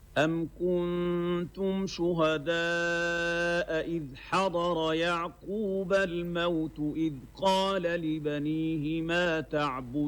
أَمْ كُنتُمْ شُهَدَاءَ إِذْ حَضَرَ يَعْقُوبَ الْمَوْتُ إِذْ قَالَ لِبَنِيهِ مَا تَعْبُدُونَ